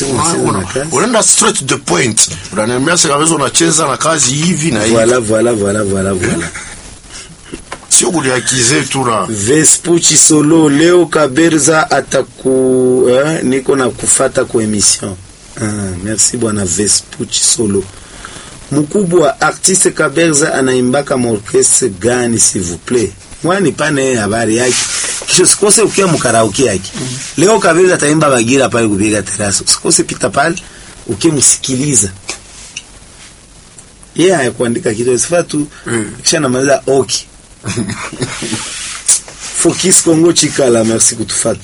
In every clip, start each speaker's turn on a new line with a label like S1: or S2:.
S1: Unaenda straight to the point. Unaniambia sasa wewe unacheza na kazi hivi na hivi.
S2: Voilà.
S1: Sio kuliakize tu na
S2: Vespucci Solo Leo Kaberza niko na kufata kwa emission. Merci bwana Vespucci Solo. Mkubwa artiste Kaberza anaimbaka orchestre gani s'il vous plaît? Mwani pane habari yake. Kisho sikose ukia mkaraoke yake. Leo Kaberza ataimba Bagira pale kupiga teraso. Sikose pita pale ukimsikiliza. Yeye hakuandika kitu sifatu kisha namaliza oki. Focus Congo Chikala, merci kutufata.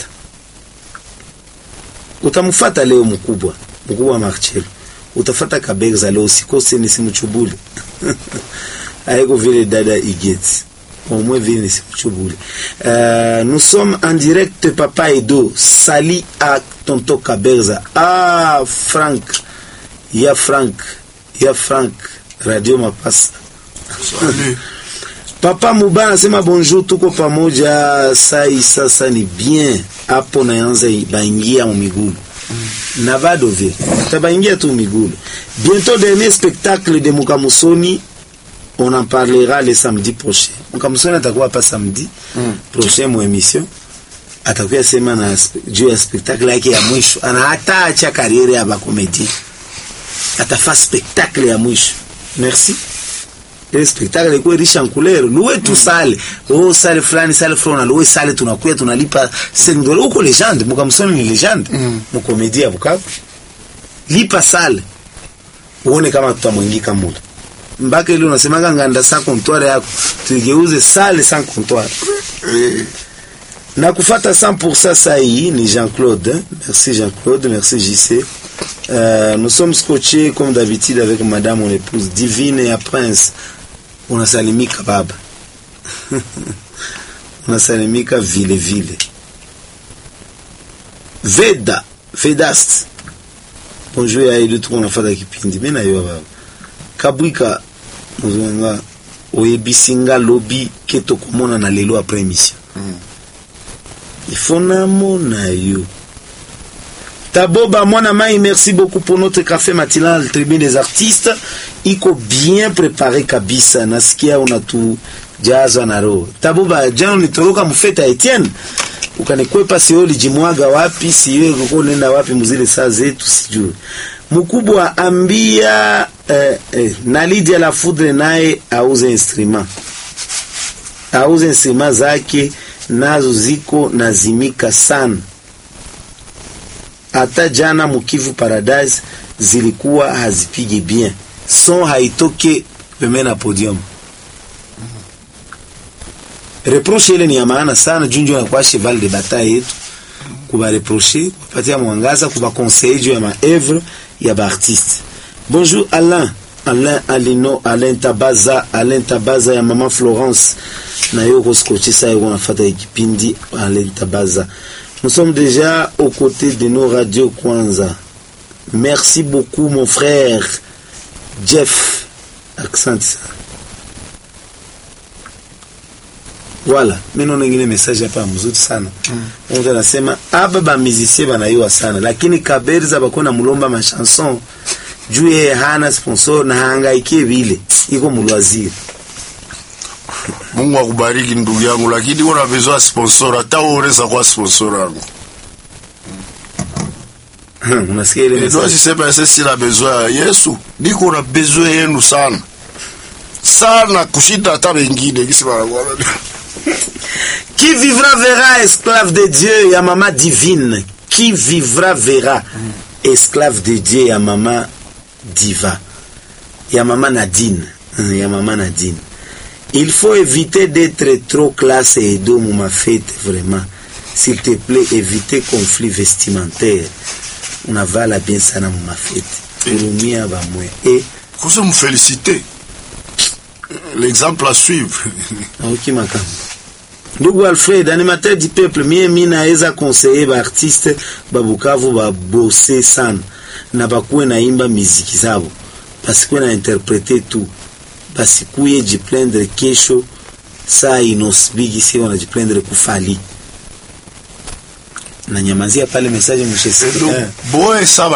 S2: Utamufata leo mkubwa Marcelo. Utafata Kaberza leo sikose nisimchubuli. Aiko vile dada igeti. Au moins vile nisimchubuli. Nous sommes en direct Papa Edo. Sali à tonton Kaberza. Frank. Ya Frank. Radio Mapasa.
S1: Salut.
S2: Papa Muba anasema bonjour, tuko pamoja. Sasa ni bien. Hapo naanza baingia migulu. Na vadove. Tabaingia tu migulu. Bientôt dernier spectacle de Mukamusoni. On en parlera le samedi prochain. Mukamusoni atakuwa pas samedi prochain mu émission. Atakuwa sema na juu ya spectacle yake ya mwisho. Ana hata acha carrière ya bakomedi. Atafa spectacle ya mwisho. Merci. Le spectacle est riche en couleurs. Loué tout sale. Sale flani, sale frona. Loué sale, tunakuya, tunalipa $5. Uko légende. Mukamusoni ni légende. Mukomedi ya Bukavu. Lipa sale. Uone kama tutamwingika muda. Mbaka ile unasemanga nganda sa comptoir yako. Tugeuze sale sans comptoir. Na kufata 100% sahi ni Jean-Claude. Merci Jean-Claude, merci JC. Nous sommes scotchés comme d'habitude avec madame mon épouse divine et à prince. Unasalimika baba. Unasalimika vile. Vedast. Bonjour ya ile tu unafata kipindi. Mimi na yo baba. Kabwika muzunga oyebisinga lobby keto komona na lelo après émission. Ifona mona yo. Taboba Mwana Mai, merci beaucoup pour notre café matinal, tribune des artistes. Iko bien préparé kabisa. Nasikia unatu jaza na roho. Taboba jana nitoroka mfeta Etienne. Ukanikwepa sio lijimwaga wapi, siwe uko nenda wapi muzile saa zetu sijui. Mkubwa ambia na Lydia la Foudre naye auze instrument. Auze instrument zake nazo ziko nazimika sana. Hata jana Mukivu Paradise zilikuwa hazipigi bien. Son haitoke pembeni na podium. Reproche ile ni ya maana sana junjo na kwa cheval de bataille yetu. Kuba reprocher, kupatia mwangaza, kuba conseiller juu ya maevre ya ba artiste. Bonjour Alain Alino, Alain Tabaza ya Maman Florence. Na yoko skochi sa yoko nafata ikipindi Alain Tabaza. Nous sommes déjà aux côtés de nos radios Kwanza. Merci beaucoup mon frère Jeff. Accent ça. Voilà. Maintenant ngine message hapa mzuri sana. On anasema aba musicien banaiwa sana lakini Kaberza bakona mulomba ma chanson juu yeye hana sponsor na hangaikie vile. Iko mulwaziri.
S1: Mungu akubariki ndugu yangu lakini una besoin sponsor hata uoreza kwa sponsor yangu.
S2: Unasikia ile message?
S1: Ndio sisema sisi la besoin Yesu. Niko na besoin yenu sana. Sana kushinda hata wengine kisema wala.
S2: Qui vivra verra esclave de Dieu ya mama divine. Qui vivra verra esclave de Dieu ya mama diva. Ya mama Nadine. Ya mama Nadine. Il faut éviter d'être trop classe et d'eau ma fête vraiment. S'il te plaît, éviter conflit vestimentaire. On avala bien sana ma fête. Urumia ba mwe. Et
S1: vous me féliciter. L'exemple à suivre.
S2: OK makam. Ndugu Alfred, animateur du peuple, mimi naweza conseiller ba artiste ba Bukavu ba bosser sana na bakuwe naimba muziki zao. Basikuwe na interpréter tout. Basikuye jiplendre kesho saa inosbigi si wanajiplendre kufali. Na nyamazia pale message mshesiki.
S1: Boe saba